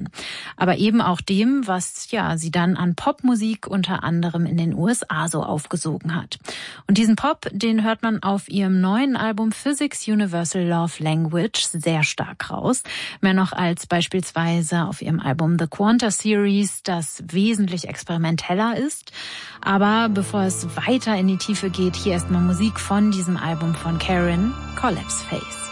konnten. Aber eben auch dem, was sie dann an Popmusik unter anderem in den USA so aufgesogen hat. Und diesen Pop, den hört man auf ihrem neuen Album Physics Universal Love Language sehr stark raus. Mehr noch als beispielsweise auf ihrem Album The Quanta Series, das wesentlich experimenteller ist. Aber bevor es weiter in die Tiefe geht, hier erstmal Musik von diesem Album von Karen, Collapse Face.